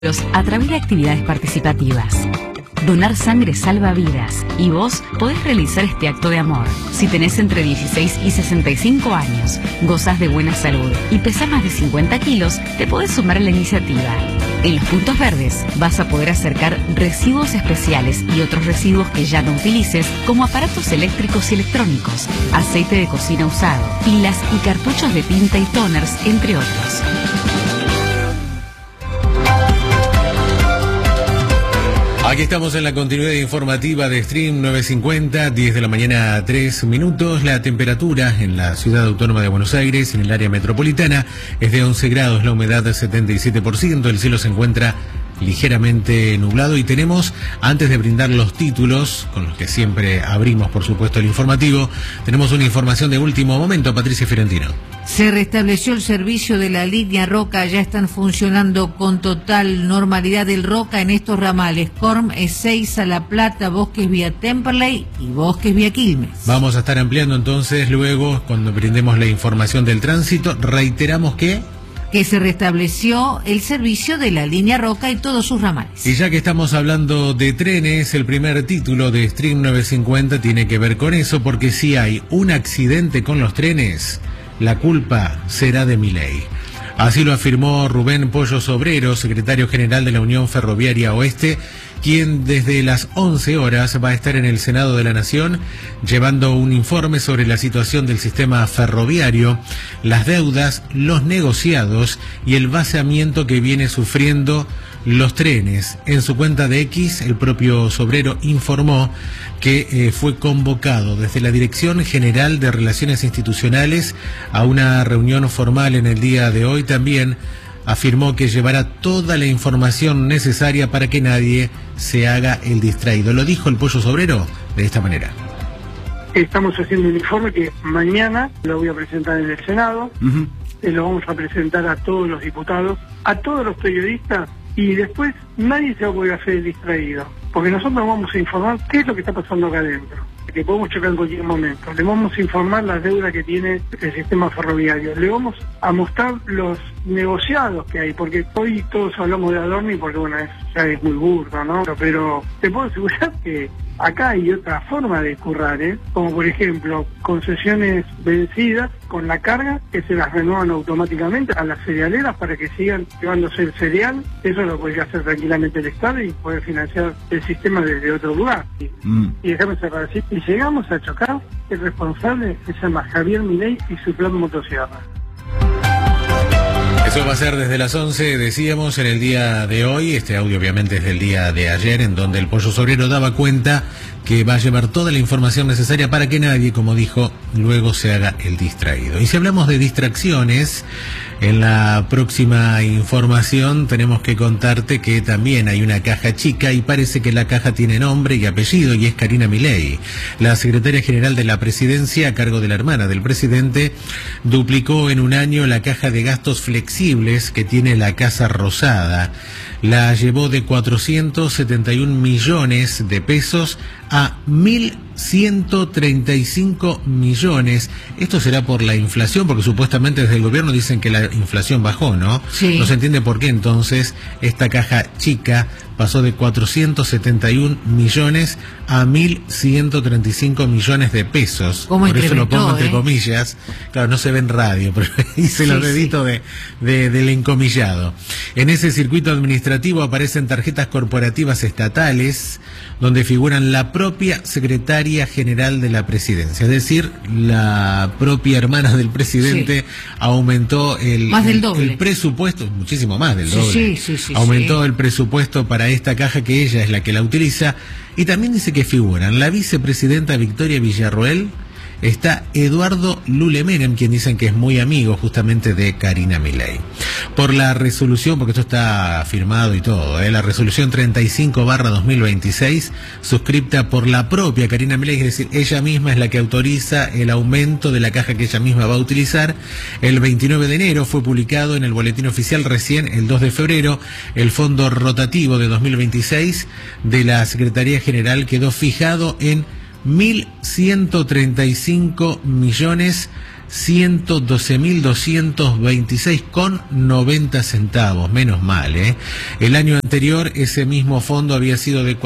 a través de actividades participativas. Donar sangre salva vidas y vos podés realizar este acto de amor. Si tenés entre 16 y 65 años, gozás de buena salud y pesás más de 50 kilos, te podés sumar a la iniciativa. En los puntos verdes vas a poder acercar residuos especiales y otros residuos que ya no utilices, como aparatos eléctricos y electrónicos, aceite de cocina usado, pilas y cartuchos de tinta y toners, entre otros. Aquí estamos en la continuidad informativa de Stream 950, 10 de la mañana, 3 minutos. La temperatura en la ciudad autónoma de Buenos Aires, en el área metropolitana, es de 11 grados, la humedad de 77%, el cielo se encuentra ligeramente nublado y tenemos, antes de brindar los títulos, con los que siempre abrimos, por supuesto, el informativo, tenemos una información de último momento. Patricia Fiorentino. Se restableció el servicio de la línea Roca, ya están funcionando con total normalidad el Roca en estos ramales: Corm, Ezeiza, La Plata, Bosques vía Temperley y Bosques vía Quilmes. Vamos a estar ampliando entonces luego cuando brindemos la información del tránsito. Reiteramos que se restableció el servicio de la línea Roca y todos sus ramales. Y ya que estamos hablando de trenes, el primer título de Stream 950 tiene que ver con eso, porque si hay un accidente con los trenes, la culpa será de Milei. Así lo afirmó Rubén Pollo Sobrero, secretario general de la Unión Ferroviaria Oeste, quien desde las 11 horas va a estar en el Senado de la Nación llevando un informe sobre la situación del sistema ferroviario, las deudas, los negociados y el vaciamiento que viene sufriendo los trenes. En su cuenta de X, el propio Sobrero informó que fue convocado desde la Dirección General de Relaciones Institucionales a una reunión formal en el día de hoy. También afirmó que llevará toda la información necesaria para que nadie se haga el distraído. Lo dijo el Pollo Sobrero de esta manera. Estamos haciendo un informe que mañana lo voy a presentar en el Senado, lo vamos a presentar a todos los diputados, a todos los periodistas, y después nadie se va a poder hacer el distraído, porque nosotros vamos a informar qué es lo que está pasando acá adentro, que podemos chocar en cualquier momento. Le vamos a informar las deudas que tiene el sistema ferroviario, le vamos a mostrar los negociados que hay, porque hoy todos hablamos de Adorni porque bueno, ya es muy burdo, ¿no? Pero te puedo asegurar que acá hay otra forma de currar, como por ejemplo concesiones vencidas con la carga que se las renuevan automáticamente a las cerealeras para que sigan llevándose el cereal. Eso lo podría hacer tranquilamente el Estado y poder financiar el sistema desde otro lugar. Y déjame cerrar así. Y llegamos a chocar, el responsable se llama Javier Milei y su plan motosierra. Eso va a ser desde las 11, decíamos, en el día de hoy. Este audio obviamente es del día de ayer, en donde el Pollo Sobrero daba cuenta que va a llevar toda la información necesaria para que nadie, como dijo, luego se haga el distraído. Y si hablamos de distracciones, en la próxima información tenemos que contarte que también hay una caja chica y parece que la caja tiene nombre y apellido y es Karina Milei. La secretaria general de la presidencia, a cargo de la hermana del presidente, duplicó en un año la caja de gastos flexibles que tiene la Casa Rosada. La llevó de 471 millones de pesos a 1.135 millones. Esto será por la inflación, porque supuestamente desde el gobierno dicen que la inflación bajó, ¿no? Sí. No se entiende por qué entonces esta caja chica pasó de 471 millones a 1.135 millones de pesos. Por eso lo pongo entre comillas. Claro, no se ve en radio, pero hice los deditos del encomillado. En ese circuito administrativo aparecen tarjetas corporativas estatales, donde figuran la propia secretaria general de la presidencia, es decir, la propia hermana del presidente. Aumentó el presupuesto, muchísimo más del doble. Aumentó el presupuesto para esta caja, que ella es la que la utiliza, y también dice que figuran la vicepresidenta Victoria Villarroel, está Eduardo Lule Menem, quien dicen que es muy amigo justamente de Karina Milei. Por la resolución, porque esto está firmado y todo, la resolución 35/2026, suscripta por la propia Karina Milei, es decir, ella misma es la que autoriza el aumento de la caja que ella misma va a utilizar. El 29 de enero fue publicado en el boletín oficial, recién el 2 de febrero, el fondo rotativo de 2026 de la Secretaría General quedó fijado en 1.135 millones 112.226,90 centavos, menos mal, ¿eh? El año anterior ese mismo fondo había sido de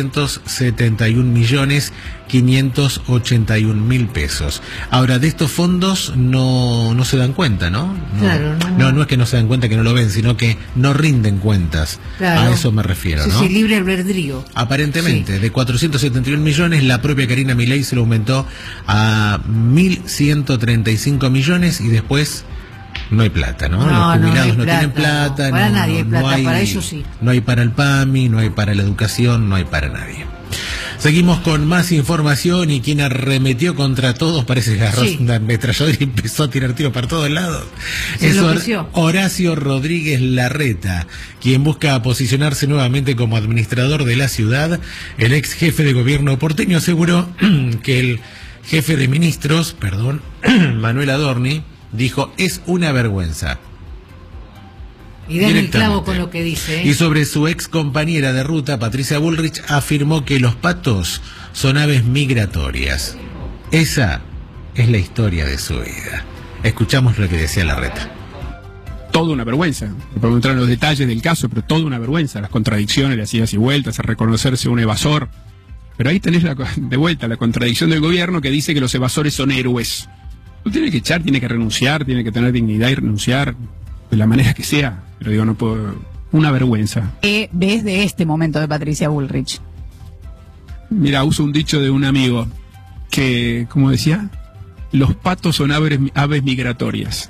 471.581.000 pesos. Ahora, de estos fondos no se dan cuenta, ¿no? Claro, no es que no se dan cuenta, que no lo ven, sino que no rinden cuentas. Claro. A eso me refiero, ¿no? Sí, libre albedrío. Aparentemente, sí. De 471 millones, la propia Karina Milei se lo aumentó a 1.135 millones y después no hay plata, ¿no? Los jubilados no tienen plata. Para nadie hay plata, para ellos sí. No hay para el PAMI, no hay para la educación, no hay para nadie. Seguimos con más información y quien arremetió contra todos, parece que agarró una ametralladora y empezó a tirar tiros para todos lados. Es Horacio Rodríguez Larreta, quien busca posicionarse nuevamente como administrador de la ciudad. El ex jefe de gobierno porteño aseguró que el jefe de ministros, Manuel Adorni, dijo: es una vergüenza. Y dan el clavo con lo que dice, ¿eh? Y sobre su ex compañera de ruta, Patricia Bullrich, afirmó que los patos son aves migratorias. Esa es la historia de su vida. Escuchamos lo que decía Larreta. Toda una vergüenza. No puedo entrar en los detalles del caso, pero toda una vergüenza. Las contradicciones, las idas y vueltas, a reconocerse un evasor. Pero ahí tenés de vuelta la contradicción del gobierno que dice que los evasores son héroes. No tiene que echar, tiene que renunciar, tiene que tener dignidad y renunciar de la manera que sea. Pero digo, no puedo. Una vergüenza. ¿Ves de este momento de Patricia Bullrich? Mira, uso un dicho de un amigo que, como decía, los patos son aves migratorias.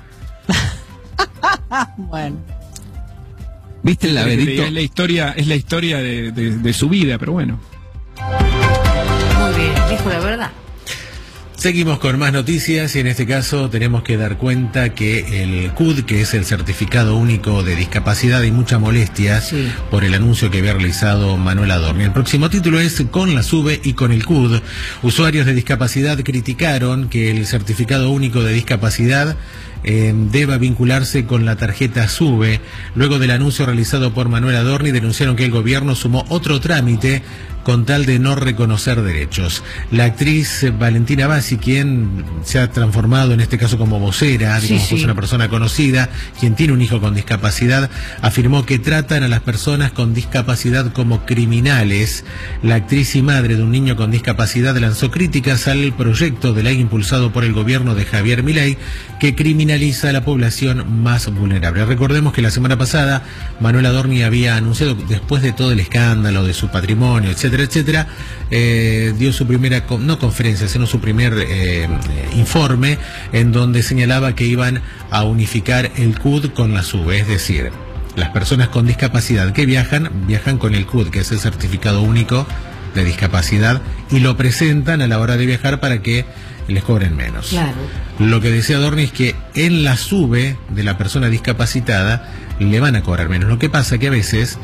Bueno. ¿Viste el laberinto? Es la historia de su vida, pero bueno. Muy bien, dijo la verdad. Seguimos con más noticias y en este caso tenemos que dar cuenta que el CUD, que es el Certificado Único de Discapacidad, hay mucha molestia por el anuncio que había realizado Manuel Adorni. El próximo título es con la SUBE y con el CUD. Usuarios de discapacidad criticaron que el Certificado Único de Discapacidad deba vincularse con la tarjeta SUBE. Luego del anuncio realizado por Manuel Adorni, denunciaron que el gobierno sumó otro trámite con tal de no reconocer derechos. La actriz Valentina Bassi, quien se ha transformado en este caso como vocera, digamos, es una persona conocida, quien tiene un hijo con discapacidad, afirmó que tratan a las personas con discapacidad como criminales. La actriz y madre de un niño con discapacidad lanzó críticas al proyecto de ley impulsado por el gobierno de Javier Milei, que criminaliza a la población más vulnerable. Recordemos que la semana pasada Manuel Adorni había anunciado, después de todo el escándalo de su patrimonio, etcétera, dio su primera, no conferencia, sino su primer informe, en donde señalaba que iban a unificar el CUD con la SUBE, es decir, las personas con discapacidad que viajan con el CUD, que es el Certificado Único de Discapacidad, y lo presentan a la hora de viajar para que les cobren menos. Claro. Lo que decía Adorni es que en la SUBE de la persona discapacitada le van a cobrar menos. Lo que pasa que a veces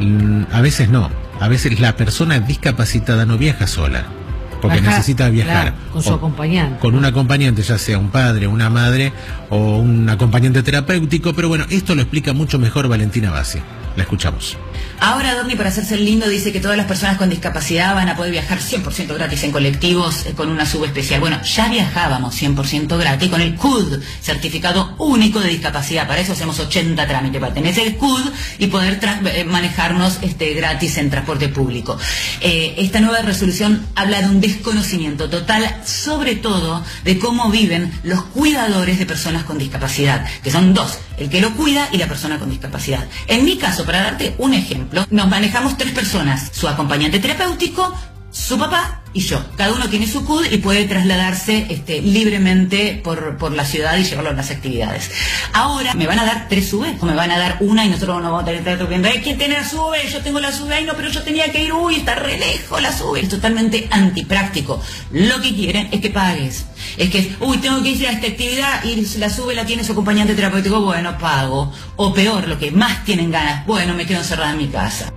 la persona discapacitada no viaja sola, porque necesita viajar con su acompañante. Con un acompañante, ya sea un padre, una madre o un acompañante terapéutico. Pero bueno, esto lo explica mucho mejor Valentina Bassi. La escuchamos. Ahora Adorni, para hacerse el lindo, dice que todas las personas con discapacidad van a poder viajar 100% gratis en colectivos con una SUBE especial. Bueno, ya viajábamos 100% gratis con el CUD, Certificado Único de Discapacidad. Para eso hacemos 80 trámites, para tener el CUD y poder manejarnos gratis en transporte público. Esta nueva resolución habla de un desconocimiento total, sobre todo de cómo viven los cuidadores de personas con discapacidad, que son dos, el que lo cuida y la persona con discapacidad. En mi caso, para darte un ejemplo, nos manejamos 3 personas, su acompañante terapéutico, su papá y yo. Cada uno tiene su CUD y puede trasladarse libremente por la ciudad y llevarlo a las actividades. Ahora me van a dar 3 SUBE, o me van a dar una y nosotros nos vamos a tener que estar viendo, ¿quién tiene la SUBE? Yo tengo la SUBE, ay no, pero yo tenía que ir, está re lejos la SUBE. Es totalmente antipráctico. Lo que quieren es que pagues. Es que, tengo que ir a esta actividad y la SUBE la tiene su acompañante terapéutico, bueno, pago. O peor, lo que más tienen ganas, bueno, me quedo encerrada en mi casa.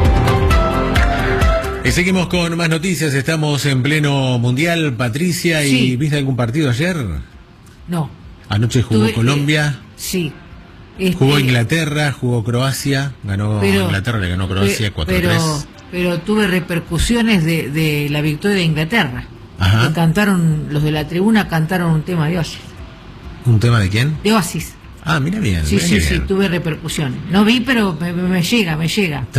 Y seguimos con más noticias, estamos en pleno mundial, Patricia, ¿y viste algún partido ayer? No. Anoche jugó Colombia. Sí. Jugó Inglaterra, jugó Croacia, Inglaterra le ganó Croacia 4-3. Pero tuve repercusiones de la victoria de Inglaterra. Ajá. Que cantaron, los de la tribuna cantaron un tema de Dios. ¿Un tema de quién? De Oasis. Ah, mira bien. Sí, tuve repercusión. No vi, pero me llega. Tuve repercusión. No vi, pero me llega.